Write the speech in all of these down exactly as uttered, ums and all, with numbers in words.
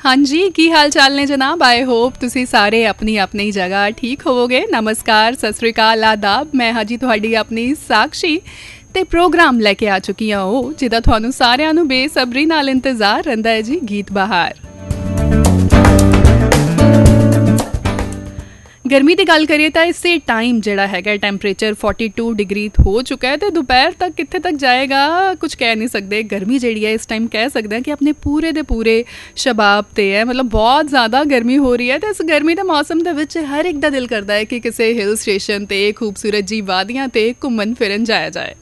हाँ जी, की हाल चाल ने जनाब। आई होप तुसी सारे अपनी अपनी जगह ठीक होवोगे। नमस्कार, सत श्री अकाल, आदाब। मैं हाँ जी तुहाडी अपनी साक्षी ते प्रोग्राम लैके आ चुकी हाँ वो जिहदा तुहानू सारिआं नू बेसब्री नाल इंतजार रहिंदा है जी, गीत बहार। गर्मी की गल करिए तो इसे टाइम जिहड़ा हैगा टैंपरेचर बयालीस डिग्री हो चुका है तो दोपहर तक कित्थे तक जाएगा कुछ कह नहीं सकते। गर्मी जिहड़ी है इस टाइम कह सकते हैं कि अपने पूरे दे पूरे शबाब ते है, मतलब बहुत ज़्यादा गर्मी हो रही है। तो इस गर्मी के मौसम दे विच हर एक दा दिल करता है कि किसी हिल स्टेशन ते खूबसूरत जी वादियां ते घूमन फिरन जाया जाए।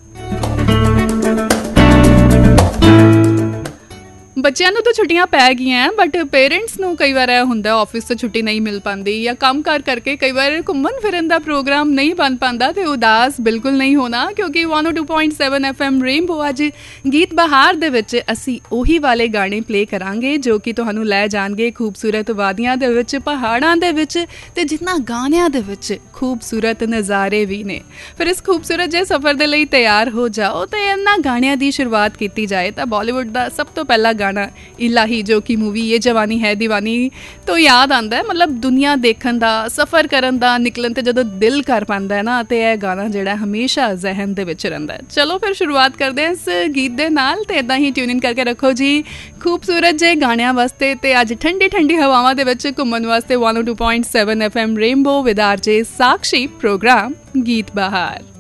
बच्चों को तो छुट्टियां पै गई हैं बट पेरेंट्स को कई बार होंदा ऑफिस से छुट्टी नहीं मिल पाती या काम कर करके कई बार घूमन फिरन का प्रोग्राम नहीं बन पाता। तो उदास बिल्कुल नहीं होना क्योंकि one O two point seven F M rainbow अज गीत बहार दे विच असी उही वाले गाने प्ले करांगे जो कि तुहानू लै जाणगे खूबसूरत वादियां दे विच, पहाड़ां दे विच ते जिन्ना गानियां दे विच खूबसूरत नज़ारे भी ने। फिर इस खूबसूरत जे सफ़र दे लई तैयार हो जाओ तो इन्हां गानियां दी शुरुआत की जाए तो बॉलीवुड का सब तो पहला गाना इलाही जो कि मूवी ये जवानी है दीवानी तो याद आता है। मतलब दुनिया देखने का, सफ़र करन दा, निकलन ते जदों दिल कर पांदा है ना तो यह गाना जिहड़ा हमेशा जहन दे विच रहिंदा है। चलो फिर शुरुआत करते हैं इस गीत दे नाल ते इदां ही ट्यून इन करके रखो जी खूबसूरत जे गाणियां वास्ते ते अज ठंडी ठंडी हवावां दे विच घुम्मन वास्ते one O two point seven F M rainbow with R J Sakshi programme गीत बहार।